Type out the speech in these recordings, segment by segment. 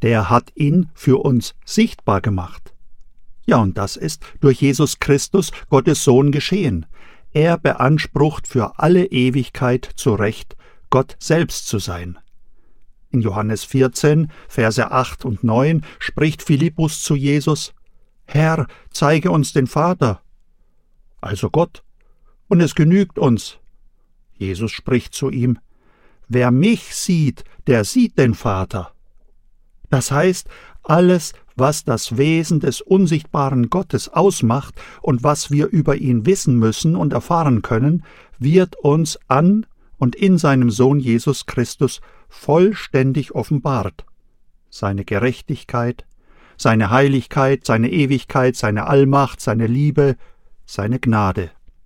Der hat ihn für uns sichtbar gemacht. Ja, und das ist durch Jesus Christus, Gottes Sohn, geschehen. Er beansprucht für alle Ewigkeit zu Recht, Gott selbst zu sein. In Johannes 14, Verse 8 und 9 spricht Philippus zu Jesus: Herr, zeige uns den Vater, also Gott, und es genügt uns. Jesus spricht zu ihm: Wer mich sieht, der sieht den Vater. Das heißt, alles, was das Wesen des unsichtbaren Gottes ausmacht und was wir über ihn wissen müssen und erfahren können, wird uns an und in seinem Sohn Jesus Christus vollständig offenbart. Seine Gerechtigkeit, seine Heiligkeit, seine Ewigkeit, seine Allmacht, seine Liebe, seine Gnade.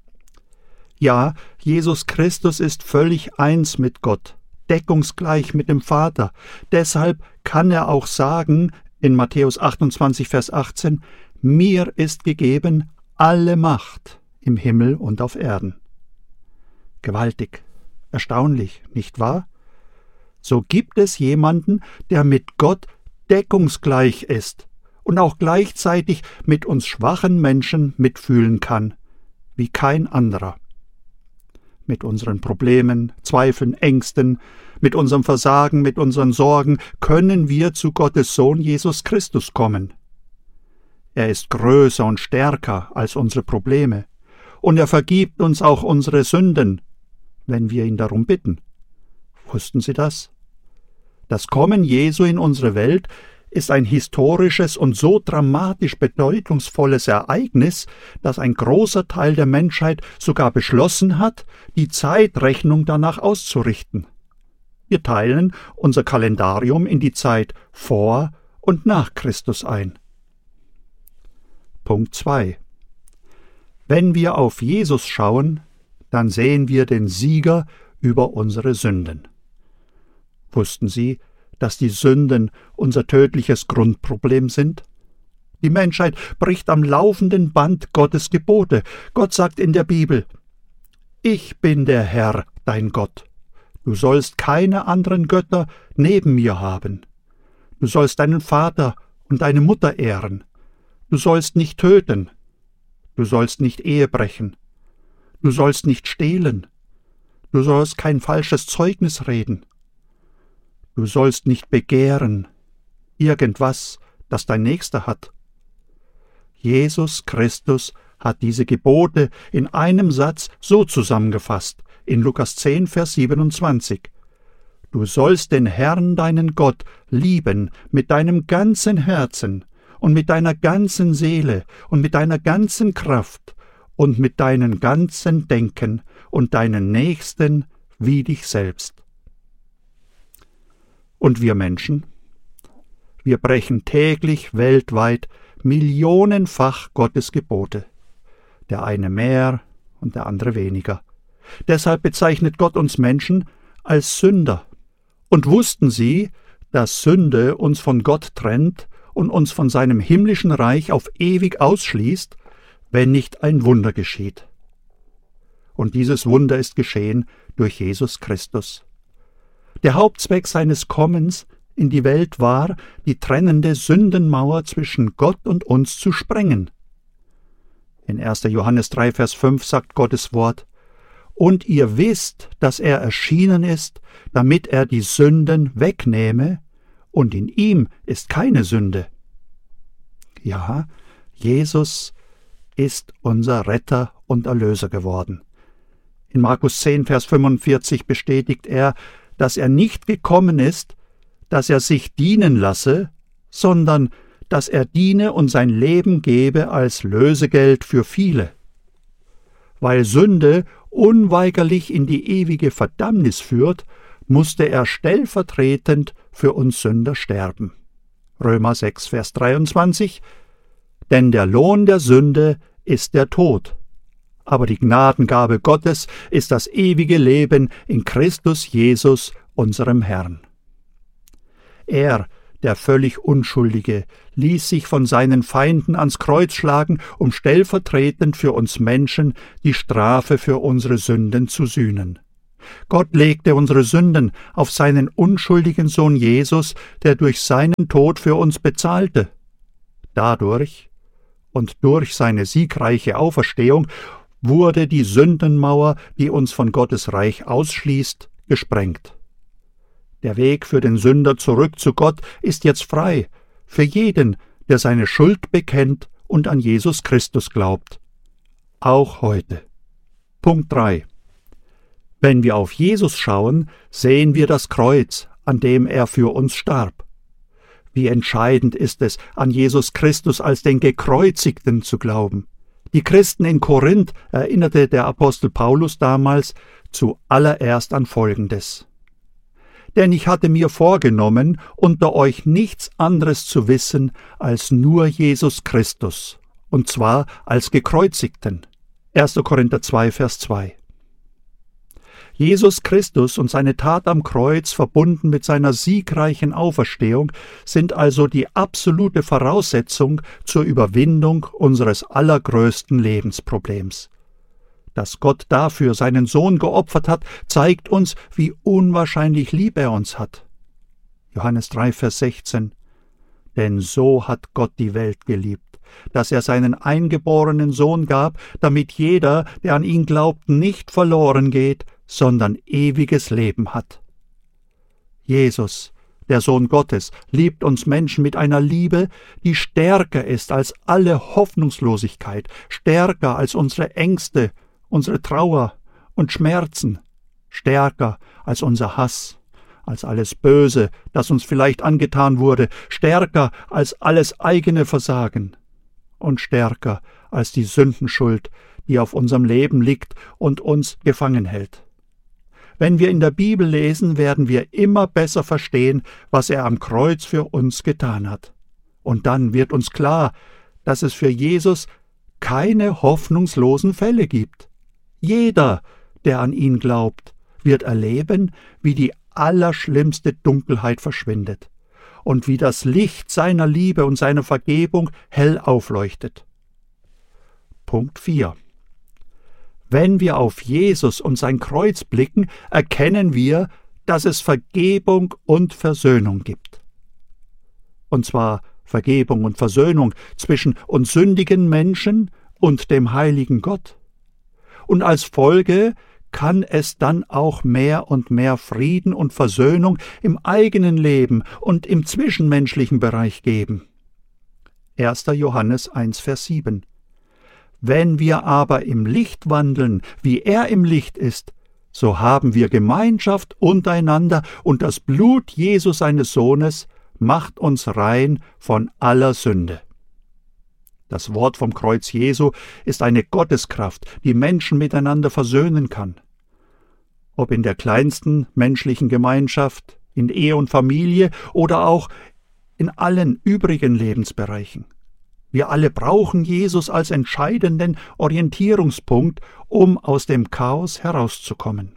Ja, Jesus Christus ist völlig eins mit Gott, deckungsgleich mit dem Vater. Deshalb kann er auch sagen, in Matthäus 28, Vers 18, mir ist gegeben alle Macht im Himmel und auf Erden. Gewaltig, erstaunlich, nicht wahr? So gibt es jemanden, der mit Gott deckungsgleich ist und auch gleichzeitig mit uns schwachen Menschen mitfühlen kann, wie kein anderer. Mit unseren Problemen, Zweifeln, Ängsten, mit unserem Versagen, mit unseren Sorgen können wir zu Gottes Sohn Jesus Christus kommen. Er ist größer und stärker als unsere Probleme, und er vergibt uns auch unsere Sünden, wenn wir ihn darum bitten. Wussten Sie das? Das Kommen Jesu in unsere Welt ist ein historisches und so dramatisch bedeutungsvolles Ereignis, dass ein großer Teil der Menschheit sogar beschlossen hat, die Zeitrechnung danach auszurichten. Wir teilen unser Kalendarium in die Zeit vor und nach Christus ein. Punkt 2. Wenn wir auf Jesus schauen, dann sehen wir den Sieger über unsere Sünden. Wussten Sie, dass die Sünden unser tödliches Grundproblem sind? Die Menschheit bricht am laufenden Band Gottes Gebote. Gott sagt in der Bibel: Ich bin der Herr, dein Gott. Du sollst keine anderen Götter neben mir haben. Du sollst deinen Vater und deine Mutter ehren. Du sollst nicht töten. Du sollst nicht Ehe brechen. Du sollst nicht stehlen. Du sollst kein falsches Zeugnis reden. Du sollst nicht begehren, irgendwas, das dein Nächster hat. Jesus Christus hat diese Gebote in einem Satz so zusammengefasst, in Lukas 10, Vers 27. Du sollst den Herrn, deinen Gott, lieben mit deinem ganzen Herzen und mit deiner ganzen Seele und mit deiner ganzen Kraft und mit deinem ganzen Denken und deinen Nächsten wie dich selbst. Und wir Menschen? Wir brechen täglich weltweit millionenfach Gottes Gebote. Der eine mehr und der andere weniger. Deshalb bezeichnet Gott uns Menschen als Sünder. Und wussten Sie, dass Sünde uns von Gott trennt und uns von seinem himmlischen Reich auf ewig ausschließt, wenn nicht ein Wunder geschieht? Und dieses Wunder ist geschehen durch Jesus Christus. Der Hauptzweck seines Kommens in die Welt war, die trennende Sündenmauer zwischen Gott und uns zu sprengen. In 1. Johannes 3, Vers 5 sagt Gottes Wort: Und ihr wisst, dass er erschienen ist, damit er die Sünden wegnehme, und in ihm ist keine Sünde. Ja, Jesus ist unser Retter und Erlöser geworden. In Markus 10, Vers 45 bestätigt er, dass er nicht gekommen ist, dass er sich dienen lasse, sondern dass er diene und sein Leben gebe als Lösegeld für viele. Weil Sünde unweigerlich in die ewige Verdammnis führt, musste er stellvertretend für uns Sünder sterben. Römer 6, Vers 23: Denn der Lohn der Sünde ist der Tod. Aber die Gnadengabe Gottes ist das ewige Leben in Christus Jesus, unserem Herrn. Er, der völlig Unschuldige, ließ sich von seinen Feinden ans Kreuz schlagen, um stellvertretend für uns Menschen die Strafe für unsere Sünden zu sühnen. Gott legte unsere Sünden auf seinen unschuldigen Sohn Jesus, der durch seinen Tod für uns bezahlte. Dadurch und durch seine siegreiche Auferstehung wurde die Sündenmauer, die uns von Gottes Reich ausschließt, gesprengt. Der Weg für den Sünder zurück zu Gott ist jetzt frei, für jeden, der seine Schuld bekennt und an Jesus Christus glaubt. Auch heute. Punkt 3. Wenn wir auf Jesus schauen, sehen wir das Kreuz, an dem er für uns starb. Wie entscheidend ist es, an Jesus Christus als den Gekreuzigten zu glauben. Die Christen in Korinth erinnerte der Apostel Paulus damals zuallererst an Folgendes: Denn ich hatte mir vorgenommen, unter euch nichts anderes zu wissen als nur Jesus Christus, und zwar als Gekreuzigten. 1. Korinther 2, Vers 2. Jesus Christus und seine Tat am Kreuz, verbunden mit seiner siegreichen Auferstehung, sind also die absolute Voraussetzung zur Überwindung unseres allergrößten Lebensproblems. Dass Gott dafür seinen Sohn geopfert hat, zeigt uns, wie unwahrscheinlich lieb er uns hat. Johannes 3, Vers 16. Denn so hat Gott die Welt geliebt, dass er seinen eingeborenen Sohn gab, damit jeder, der an ihn glaubt, nicht verloren geht, sondern ewiges Leben hat. Jesus, der Sohn Gottes, liebt uns Menschen mit einer Liebe, die stärker ist als alle Hoffnungslosigkeit, stärker als unsere Ängste, unsere Trauer und Schmerzen, stärker als unser Hass, als alles Böse, das uns vielleicht angetan wurde, stärker als alles eigene Versagen und stärker als die Sündenschuld, die auf unserem Leben liegt und uns gefangen hält. Wenn wir in der Bibel lesen, werden wir immer besser verstehen, was er am Kreuz für uns getan hat. Und dann wird uns klar, dass es für Jesus keine hoffnungslosen Fälle gibt. Jeder, der an ihn glaubt, wird erleben, wie die allerschlimmste Dunkelheit verschwindet und wie das Licht seiner Liebe und seiner Vergebung hell aufleuchtet. Punkt 4. Wenn wir auf Jesus und sein Kreuz blicken, erkennen wir, dass es Vergebung und Versöhnung gibt. Und zwar Vergebung und Versöhnung zwischen uns sündigen Menschen und dem heiligen Gott. Und als Folge kann es dann auch mehr und mehr Frieden und Versöhnung im eigenen Leben und im zwischenmenschlichen Bereich geben. 1. Johannes 1, Vers 7. Wenn wir aber im Licht wandeln, wie er im Licht ist, so haben wir Gemeinschaft untereinander, und das Blut Jesu seines Sohnes macht uns rein von aller Sünde. Das Wort vom Kreuz Jesu ist eine Gotteskraft, die Menschen miteinander versöhnen kann. Ob in der kleinsten menschlichen Gemeinschaft, in Ehe und Familie oder auch in allen übrigen Lebensbereichen. Wir alle brauchen Jesus als entscheidenden Orientierungspunkt, um aus dem Chaos herauszukommen.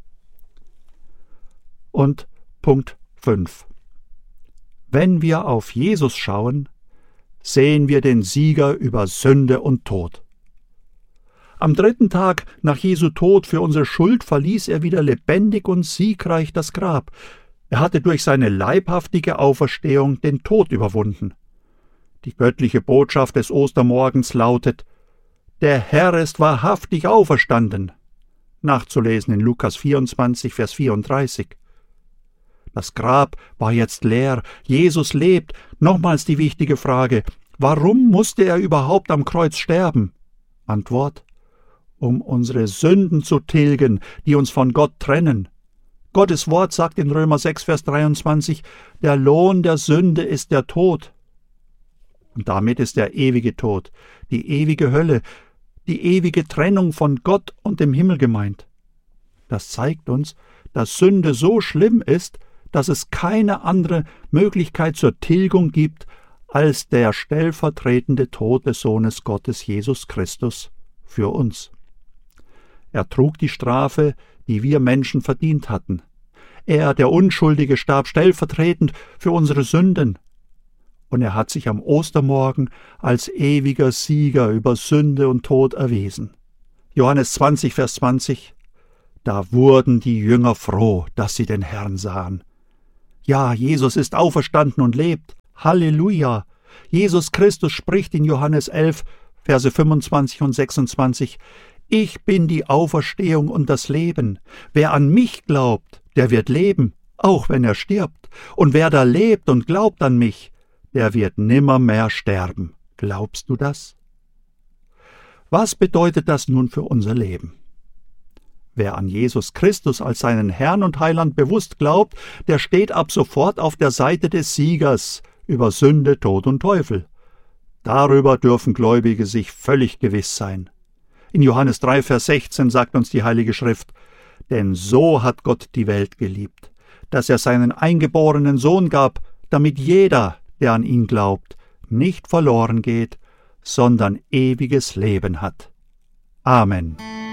Und Punkt 5. Wenn wir auf Jesus schauen, sehen wir den Sieger über Sünde und Tod. Am 3. Tag nach Jesu Tod für unsere Schuld verließ er wieder lebendig und siegreich das Grab. Er hatte durch seine leibhaftige Auferstehung den Tod überwunden. Die göttliche Botschaft des Ostermorgens lautet: Der Herr ist wahrhaftig auferstanden. Nachzulesen in Lukas 24, Vers 34. Das Grab war jetzt leer, Jesus lebt. Nochmals die wichtige Frage: Warum musste er überhaupt am Kreuz sterben? Antwort: Um unsere Sünden zu tilgen, die uns von Gott trennen. Gottes Wort sagt in Römer 6, Vers 23, der Lohn der Sünde ist der Tod. Und damit ist der ewige Tod, die ewige Hölle, die ewige Trennung von Gott und dem Himmel gemeint. Das zeigt uns, dass Sünde so schlimm ist, dass es keine andere Möglichkeit zur Tilgung gibt, als der stellvertretende Tod des Sohnes Gottes Jesus Christus für uns. Er trug die Strafe, die wir Menschen verdient hatten. Er, der Unschuldige, starb stellvertretend für unsere Sünden. Und er hat sich am Ostermorgen als ewiger Sieger über Sünde und Tod erwiesen. Johannes 20, Vers 20. Da wurden die Jünger froh, dass sie den Herrn sahen. Ja, Jesus ist auferstanden und lebt. Halleluja! Jesus Christus spricht in Johannes 11, Verse 25 und 26, »Ich bin die Auferstehung und das Leben. Wer an mich glaubt, der wird leben, auch wenn er stirbt. Und wer da lebt und glaubt an mich, der wird nimmermehr sterben.« Glaubst du das? Was bedeutet das nun für unser Leben? Wer an Jesus Christus als seinen Herrn und Heiland bewusst glaubt, der steht ab sofort auf der Seite des Siegers über Sünde, Tod und Teufel. Darüber dürfen Gläubige sich völlig gewiss sein. In Johannes 3, Vers 16 sagt uns die Heilige Schrift, »Denn so hat Gott die Welt geliebt, dass er seinen eingeborenen Sohn gab, damit jeder, der an ihn glaubt, nicht verloren geht, sondern ewiges Leben hat.« Amen.